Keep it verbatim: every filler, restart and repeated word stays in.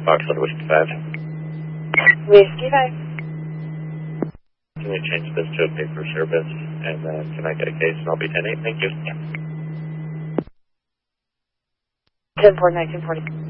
Foxtrot Whiskey five. Whiskey five. Can we change this to a pay for service, and then can I get a case, and I'll be ten eight, thank you. ten four, nineteen forty.